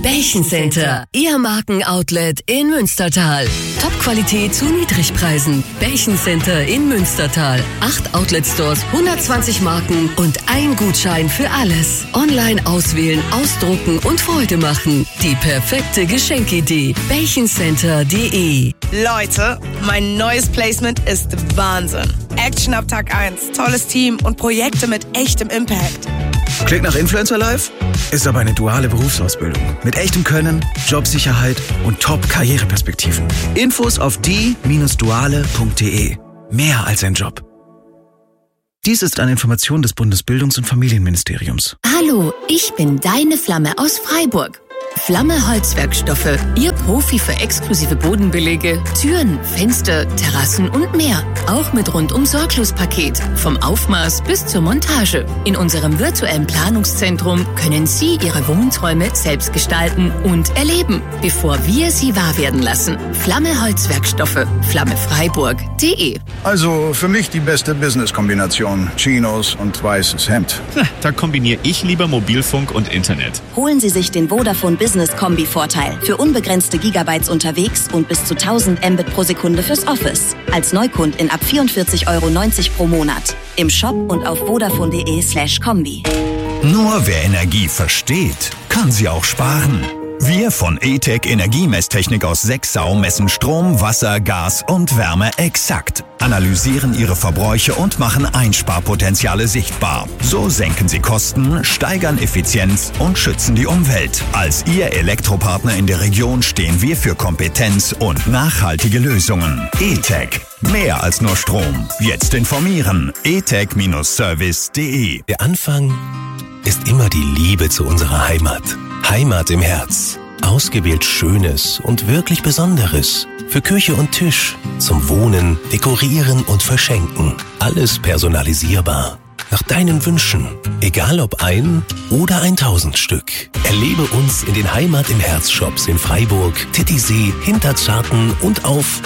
Bärchencenter, Ihr Markenoutlet in Münstertal. Top-Qualität zu Niedrigpreisen. Bärchencenter in Münstertal. 8 Outlet-Stores, 120 Marken und ein Gutschein für alles. Online auswählen, ausdrucken und Freude machen. Die perfekte Geschenkidee. Bärchencenter.de. Leute, mein neues Placement ist Wahnsinn. Action ab Tag 1, tolles Team und Projekte mit echtem Impact. Klingt nach Influencer Life? Ist aber eine duale Berufsausbildung. Mit echtem Können, Jobsicherheit und Top-Karriereperspektiven. Infos auf die-duale.de. Mehr als ein Job. Dies ist eine Information des Bundesbildungs- und Familienministeriums. Hallo, ich bin deine Flamme aus Freiburg. Flamme Holzwerkstoffe, Ihr Profi für exklusive Bodenbelege, Türen, Fenster, Terrassen und mehr. Auch mit Rundum-Sorglos-Paket, vom Aufmaß bis zur Montage. In unserem virtuellen Planungszentrum können Sie Ihre Wohnträume selbst gestalten und erleben, bevor wir sie wahr werden lassen. Flamme Holzwerkstoffe, flammefreiburg.de. Also für mich die beste Business-Kombination. Chinos und weißes Hemd. Da kombiniere ich lieber Mobilfunk und Internet. Holen Sie sich den Vodafone Business-Kombi-Vorteil für unbegrenzte Gigabytes unterwegs und bis zu 1000 Mbit pro Sekunde fürs Office. Als Neukundin ab 44,90 € pro Monat. Im Shop und auf vodafone.de/kombi. Nur wer Energie versteht, kann sie auch sparen. Wir von E-Tech Energiemesstechnik aus Sexau messen Strom, Wasser, Gas und Wärme exakt, analysieren ihre Verbräuche und machen Einsparpotenziale sichtbar. So senken sie Kosten, steigern Effizienz und schützen die Umwelt. Als Ihr Elektropartner in der Region stehen wir für Kompetenz und nachhaltige Lösungen. E-Tech. Mehr als nur Strom. Jetzt informieren. etech-service.de. Der Anfang ist immer die Liebe zu unserer Heimat. Heimat im Herz. Ausgewählt Schönes und wirklich Besonderes. Für Küche und Tisch. Zum Wohnen, Dekorieren und Verschenken. Alles personalisierbar. Nach deinen Wünschen. Egal ob 1 oder 1000 Stück. Erlebe uns in den Heimat im Herz Shops in Freiburg, Titisee, Hinterzarten und auf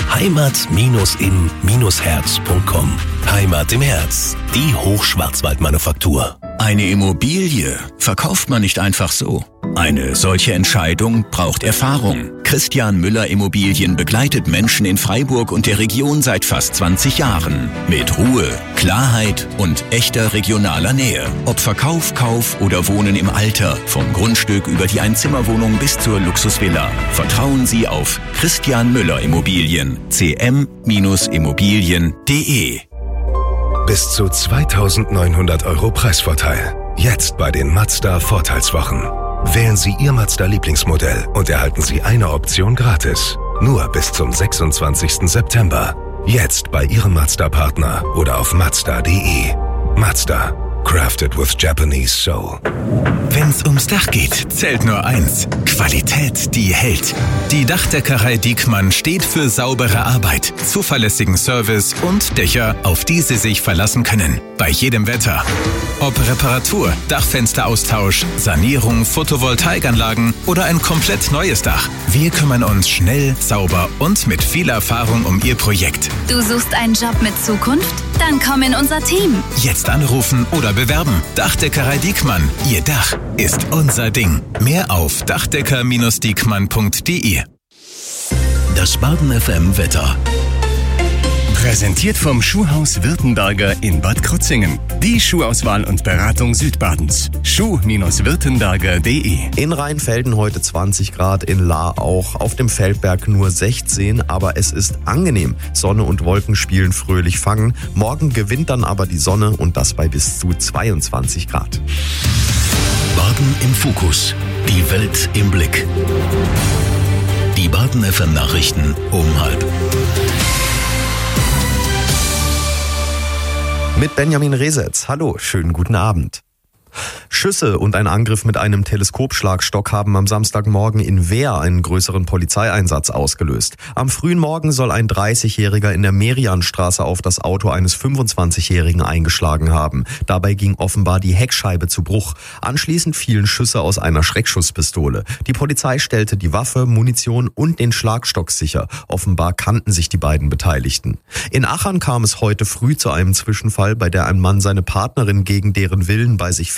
heimat-im-herz.com. Heimat im Herz. Die Hochschwarzwaldmanufaktur. Eine Immobilie verkauft man nicht einfach so. Eine solche Entscheidung braucht Erfahrung. Christian Müller Immobilien begleitet Menschen in Freiburg und der Region seit fast 20 Jahren. Mit Ruhe, Klarheit und echter regionaler Nähe. Ob Verkauf, Kauf oder Wohnen im Alter. Vom Grundstück über die Einzimmerwohnung bis zur Luxusvilla. Vertrauen Sie auf Christian Müller Immobilien. cm-immobilien.de. Bis zu 2.900 € Preisvorteil. Jetzt bei den Mazda Vorteilswochen. Wählen Sie Ihr Mazda-Lieblingsmodell und erhalten Sie eine Option gratis. Nur bis zum 26. September. Jetzt bei Ihrem Mazda-Partner oder auf Mazda.de. Mazda. Crafted with Japanese Soul. Wenn's ums Dach geht, zählt nur eins. Qualität, die hält. Die Dachdeckerei Diekmann steht für saubere Arbeit, zuverlässigen Service und Dächer, auf die Sie sich verlassen können. Bei jedem Wetter. Ob Reparatur, Dachfensteraustausch, Sanierung, Photovoltaikanlagen oder ein komplett neues Dach. Wir kümmern uns schnell, sauber und mit viel Erfahrung um Ihr Projekt. Du suchst einen Job mit Zukunft? Dann komm in unser Team. Jetzt anrufen oder bewerben. Dachdeckerei Diekmann. Ihr Dach ist unser Ding. Mehr auf dachdecker-diekmann.de. Das Baden FM Wetter. Präsentiert vom Schuhhaus Württemberger in Bad Krozingen. Die Schuhauswahl und Beratung Südbadens. Schuh-württemberger.de. In Rheinfelden heute 20 Grad, in Lahr auch, auf dem Feldberg nur 16, aber es ist angenehm. Sonne und Wolken spielen fröhlich Fangen. Morgen gewinnt dann aber die Sonne und das bei bis zu 22 Grad. Baden im Fokus. Die Welt im Blick. Die Baden FM Nachrichten um 12:30. Mit Benjamin Resetz. Hallo, schönen guten Abend. Schüsse und ein Angriff mit einem Teleskopschlagstock haben am Samstagmorgen in Wehr einen größeren Polizeieinsatz ausgelöst. Am frühen Morgen soll ein 30-Jähriger in der Merianstraße auf das Auto eines 25-Jährigen eingeschlagen haben. Dabei ging offenbar die Heckscheibe zu Bruch. Anschließend fielen Schüsse aus einer Schreckschusspistole. Die Polizei stellte die Waffe, Munition und den Schlagstock sicher. Offenbar kannten sich die beiden Beteiligten. In Achern kam es heute früh zu einem Zwischenfall, bei der ein Mann seine Partnerin gegen deren Willen bei sich festhielt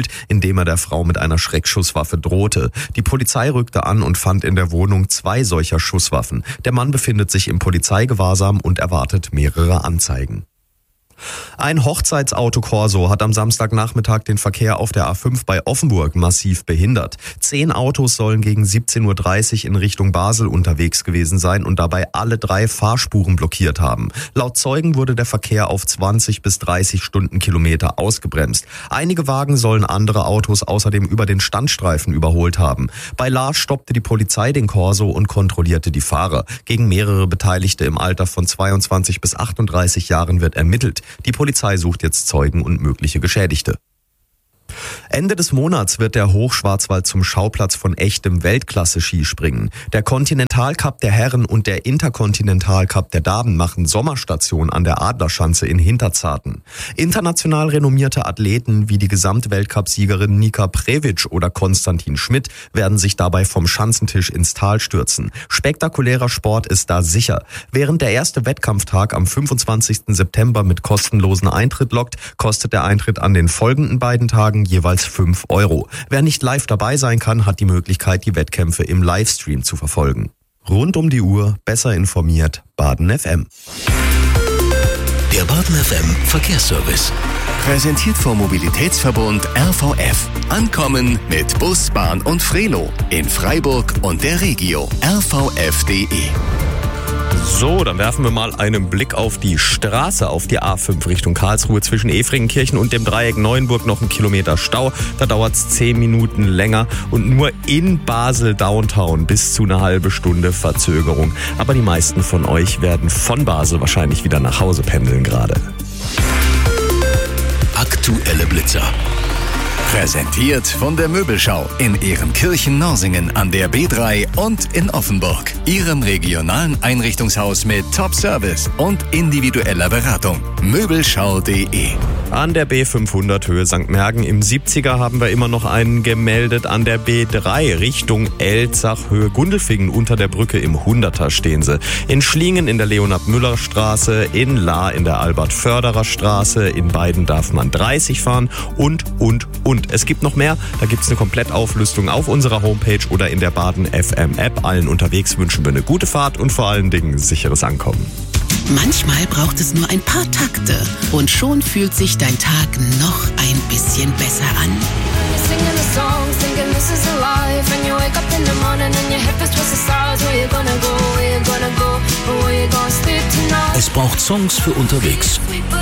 gezielt, indem er der Frau mit einer Schreckschusswaffe drohte. Die Polizei rückte an und fand in der Wohnung 2 solcher Schusswaffen. Der Mann befindet sich im Polizeigewahrsam und erwartet mehrere Anzeigen. Ein Hochzeitsauto-Corso hat am Samstagnachmittag den Verkehr auf der A5 bei Offenburg massiv behindert. 10 Autos sollen gegen 17:30 Uhr in Richtung Basel unterwegs gewesen sein und dabei alle 3 Fahrspuren blockiert haben. Laut Zeugen wurde der Verkehr auf 20 bis 30 Stundenkilometer ausgebremst. Einige Wagen sollen andere Autos außerdem über den Standstreifen überholt haben. Bei Lars stoppte die Polizei den Corso und kontrollierte die Fahrer. Gegen mehrere Beteiligte im Alter von 22 bis 38 Jahren wird ermittelt. Die Polizei sucht jetzt Zeugen und mögliche Geschädigte. Ende des Monats wird der Hochschwarzwald zum Schauplatz von echtem Weltklasse-Skispringen. Der Continental-Cup der Herren und der Intercontinental-Cup der Damen machen Sommerstation an der Adlerschanze in Hinterzarten. International renommierte Athleten wie die Gesamtweltcup-Siegerin Nika Previc oder Konstantin Schmidt werden sich dabei vom Schanzentisch ins Tal stürzen. Spektakulärer Sport ist da sicher. Während der erste Wettkampftag am 25. September mit kostenlosen Eintritt lockt, kostet der Eintritt an den folgenden beiden Tagen jeweils 5 €. Wer nicht live dabei sein kann, hat die Möglichkeit, die Wettkämpfe im Livestream zu verfolgen. Rund um die Uhr, besser informiert, Baden FM. Der Baden FM Verkehrsservice. Präsentiert vom Mobilitätsverbund RVF. Ankommen mit Bus, Bahn und Frelo. In Freiburg und der Regio. rvf.de. So, dann werfen wir mal einen Blick auf die Straße, auf die A5 Richtung Karlsruhe zwischen Efringenkirchen und dem Dreieck Neuenburg. Noch 1 Kilometer Stau, da dauert es 10 Minuten länger und nur in Basel Downtown bis zu eine halbe Stunde Verzögerung. Aber die meisten von euch werden von Basel wahrscheinlich wieder nach Hause pendeln gerade. Aktuelle Blitzer. Präsentiert von der Möbelschau in Ehrenkirchen-Norsingen an der B3 und in Offenburg. Ihrem regionalen Einrichtungshaus mit Top-Service und individueller Beratung. Möbelschau.de. An der B500 Höhe St. Mergen im 70er haben wir immer noch einen gemeldet. An der B3 Richtung Elzach Höhe Gundelfingen unter der Brücke im 100er stehen sie. In Schlingen in der Leonhard-Müller-Straße, in Lahr in der Albert-Förderer-Straße. In beiden darf man 30 fahren und. Es gibt noch mehr, da gibt es eine Komplettauflistung auf unserer Homepage oder in der Baden FM App. Allen unterwegs wünschen wir eine gute Fahrt und vor allen Dingen sicheres Ankommen. Manchmal braucht es nur ein paar Takte und schon fühlt sich dein Tag noch ein bisschen besser an. Es braucht Songs für unterwegs.